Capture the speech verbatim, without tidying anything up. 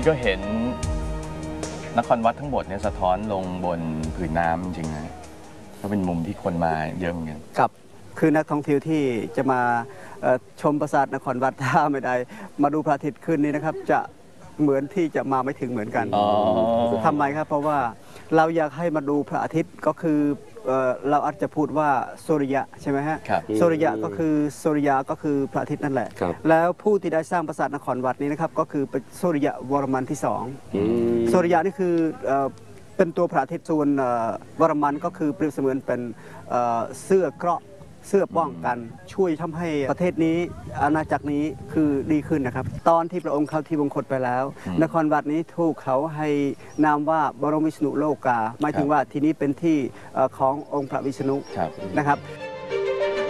ก็เห็นนครวัดทั้งหมดเนี่ยสะท้อนลงบนผืนน้ำจริงๆนะก็เป็นมุมที่คนมาเยอะเหมือนกันครับคือนักท่องเที่ยวที่จะมาชมปราสาทนครวัดถ้าไม่ได้มาดูพระอาทิตย์ขึ้นนี้นะครับจะเหมือนที่จะมาไม่ถึงเหมือนกันทำไมครับเพราะว่าเราอยากให้มาดูพระอาทิตย์ก็คือเราอาจจะพูดว่าสุริยะใช่ไหมฮะสุริยะก็คือสุริยะก็คือพระอาทิตย์นั่นแหละแล้วผู้ที่ได้สร้างปราสาทนครวัดนี้นะครับก็คือเป็นสุริยะวรมันที่สองสุริยะนี่คือเป็นตัวพระอาทิตย์ส่วนวรมันก็คือเปรียบเสมือนเป็นเสื้อเกราะเสื้อป้องกันช่วยทำให้ประเทศนี้อาณาจักรนี้คือดีขึ้นนะครับตอนที่พระองค์เข้าที่วงคตไปแล้วนครวัดนี้ถูกเขาให้นามว่าบรมวิษณุโลกาหมายถึงว่าที่นี้เป็นที่ขององค์พระวิษณุนะครับ